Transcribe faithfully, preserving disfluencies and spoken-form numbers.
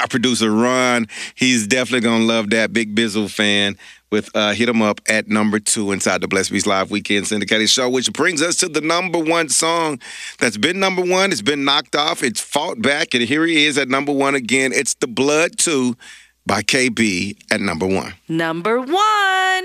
our producer, Ron. He's definitely going to love that. Big Bizzle fan with uh, Hit 'Em Up at number two inside the Blessed Beats Live Weekend Syndicated Show, which brings us to the number one song that's been number one. It's been knocked off. It's fought back, and here he is at number one again. It's The Blood two by K B at number one. Number one.